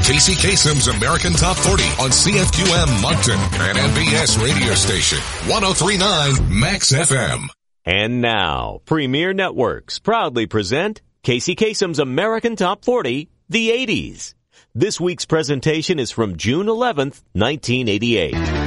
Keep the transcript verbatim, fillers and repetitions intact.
Casey Kasem's American Top forty on C F Q M Moncton and M B S radio station one oh three point nine Max F M. And now, Premier Networks proudly present Casey Kasem's American Top forty, the eighties. This week's presentation is from June eleventh, nineteen eighty-eight.